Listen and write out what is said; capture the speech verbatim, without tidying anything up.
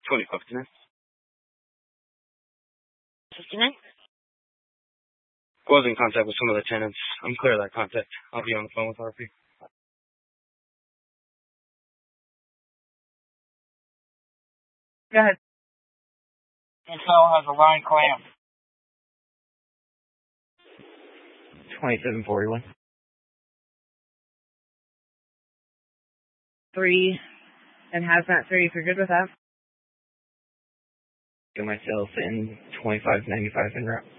twenty fifty-nine. fifty-nine? Was in contact with some of the tenants. I'm clear of that contact. I'll be on the phone with R P. Go ahead. This cell has a line clamp. twenty-seven forty-one. Three. And hazmat three, if you're good with that. Get myself in twenty-five ninety-five en route.